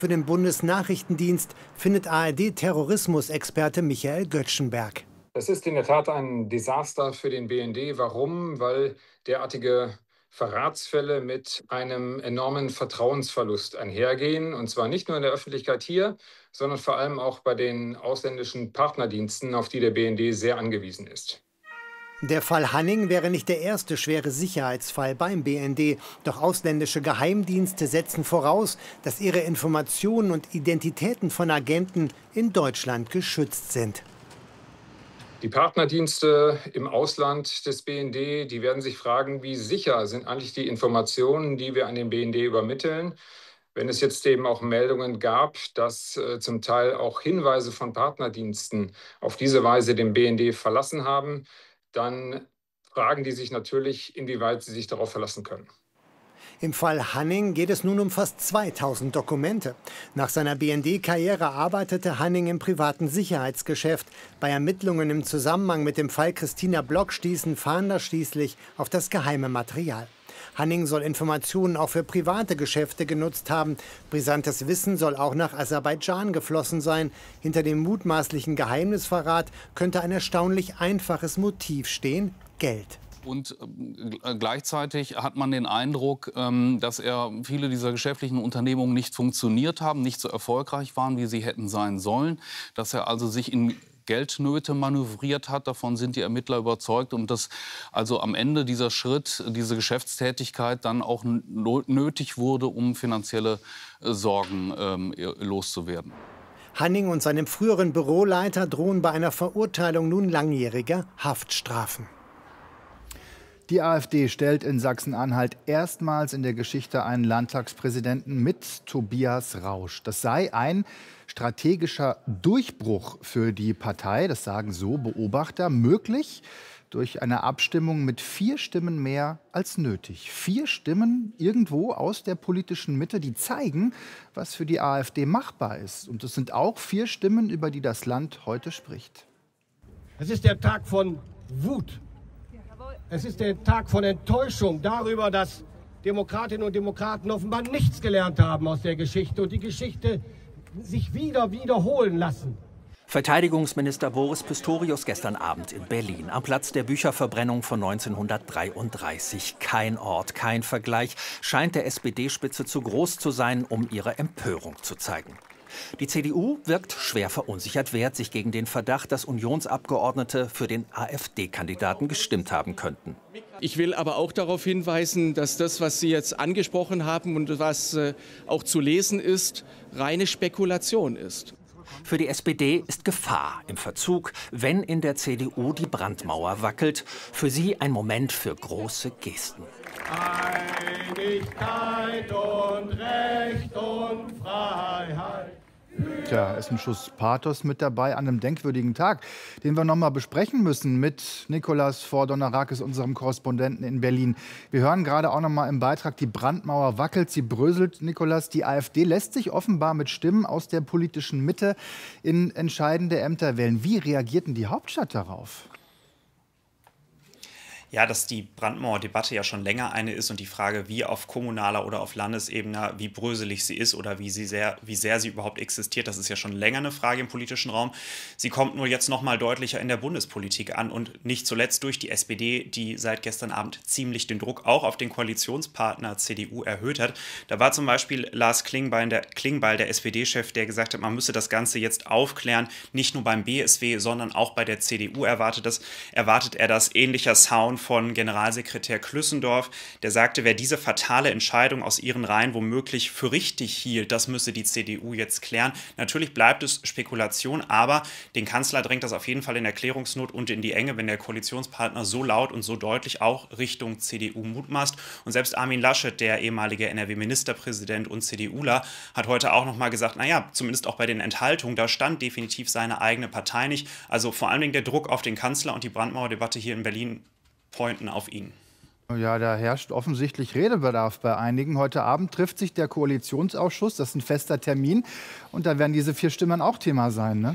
Für den Bundesnachrichtendienst findet ARD-Terrorismusexperte Michael Göttschenberg. Das ist in der Tat ein Desaster für den BND. Warum? Weil derartige Verratsfälle mit einem enormen Vertrauensverlust einhergehen. Und zwar nicht nur in der Öffentlichkeit hier, sondern vor allem auch bei den ausländischen Partnerdiensten, auf die der BND sehr angewiesen ist. Der Fall Hanning wäre nicht der erste schwere Sicherheitsfall beim BND. Doch ausländische Geheimdienste setzen voraus, dass ihre Informationen und Identitäten von Agenten in Deutschland geschützt sind. Die Partnerdienste im Ausland des BND, die werden sich fragen, wie sicher sind eigentlich die Informationen, die wir an den BND übermitteln. Wenn es jetzt eben auch Meldungen gab, dass zum Teil auch Hinweise von Partnerdiensten auf diese Weise den BND verlassen haben, dann fragen die sich natürlich, inwieweit sie sich darauf verlassen können. Im Fall Hanning geht es nun um fast 2000 Dokumente. Nach seiner BND-Karriere arbeitete Hanning im privaten Sicherheitsgeschäft. Bei Ermittlungen im Zusammenhang mit dem Fall Christina Block stießen Fahnder schließlich auf das geheime Material. Hanning soll Informationen auch für private Geschäfte genutzt haben. Brisantes Wissen soll auch nach Aserbaidschan geflossen sein. Hinter dem mutmaßlichen Geheimnisverrat könnte ein erstaunlich einfaches Motiv stehen: Geld. Und gleichzeitig hat man den Eindruck, dass viele dieser geschäftlichen Unternehmungen nicht funktioniert haben, nicht so erfolgreich waren, wie sie hätten sein sollen. Dass er also sich in Geldnöte manövriert hat, davon sind die Ermittler überzeugt. Und dass also am Ende dieser Schritt, diese Geschäftstätigkeit dann auch nötig wurde, um finanzielle Sorgen loszuwerden. Hanning und seinem früheren Büroleiter drohen bei einer Verurteilung nun langjährige Haftstrafen. Die AfD stellt in Sachsen-Anhalt erstmals in der Geschichte einen Landtagspräsidenten mit Tobias Rausch. Das sei ein strategischer Durchbruch für die Partei, das sagen so Beobachter, möglich durch eine Abstimmung mit 4 Stimmen mehr als nötig. 4 Stimmen irgendwo aus der politischen Mitte, die zeigen, was für die AfD machbar ist. Und es sind auch 4 Stimmen, über die das Land heute spricht. Es ist der Tag von Wut. Es ist der Tag von Enttäuschung darüber, dass Demokratinnen und Demokraten offenbar nichts gelernt haben aus der Geschichte und die Geschichte sich wiederholen lassen. Verteidigungsminister Boris Pistorius gestern Abend in Berlin am Platz der Bücherverbrennung von 1933. Kein Ort, kein Vergleich scheint der SPD-Spitze zu groß zu sein, um ihre Empörung zu zeigen. Die CDU wirkt schwer verunsichert, wehrt sich gegen den Verdacht, dass Unionsabgeordnete für den AfD-Kandidaten gestimmt haben könnten. Ich will aber auch darauf hinweisen, dass das, was Sie jetzt angesprochen haben und was auch zu lesen ist, reine Spekulation ist. Für die SPD ist Gefahr im Verzug, wenn in der CDU die Brandmauer wackelt. Für sie ein Moment für große Gesten. Einigkeit und Recht und Freiheit. Tja, ist ein Schuss Pathos mit dabei an einem denkwürdigen Tag, den wir noch mal besprechen müssen mit Nicolas Vordonarakis, unserem Korrespondenten in Berlin. Wir hören gerade auch noch mal im Beitrag, die Brandmauer wackelt, sie bröselt, Nicolas. Die AfD lässt sich offenbar mit Stimmen aus der politischen Mitte in entscheidende Ämter wählen. Wie reagiert denn die Hauptstadt darauf? Ja, dass die Brandmauerdebatte ja schon länger eine ist und die Frage, wie auf kommunaler oder auf Landesebene, wie bröselig sie ist oder wie sehr sie überhaupt existiert, das ist ja schon länger eine Frage im politischen Raum. Sie kommt nur jetzt noch mal deutlicher in der Bundespolitik an und nicht zuletzt durch die SPD, die seit gestern Abend ziemlich den Druck auch auf den Koalitionspartner CDU erhöht hat. Da war zum Beispiel Lars Klingbeil, der SPD-Chef, der gesagt hat, man müsse das Ganze jetzt aufklären, nicht nur beim BSW, sondern auch bei der CDU erwartet er das. Ähnlicher Sound von Generalsekretär Klüssendorf, der sagte, wer diese fatale Entscheidung aus ihren Reihen womöglich für richtig hielt, das müsse die CDU jetzt klären. Natürlich bleibt es Spekulation, aber den Kanzler drängt das auf jeden Fall in Erklärungsnot und in die Enge, wenn der Koalitionspartner so laut und so deutlich auch Richtung CDU mutmaßt. Und selbst Armin Laschet, der ehemalige NRW-Ministerpräsident und CDUler, hat heute auch noch mal gesagt, naja, zumindest auch bei den Enthaltungen, da stand definitiv seine eigene Partei nicht. Also vor allen Dingen der Druck auf den Kanzler und die Brandmauerdebatte hier in Berlin pointen auf ihn. Ja, da herrscht offensichtlich Redebedarf bei einigen. Heute Abend trifft sich der Koalitionsausschuss, das ist ein fester Termin. Und da werden diese 4 Stimmen auch Thema sein, ne?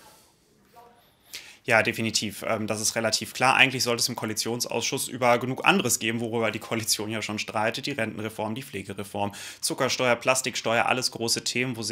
Ja, definitiv. Das ist relativ klar. Eigentlich sollte es im Koalitionsausschuss über genug anderes geben, worüber die Koalition ja schon streitet. Die Rentenreform, die Pflegereform, Zuckersteuer, Plastiksteuer, alles große Themen, wo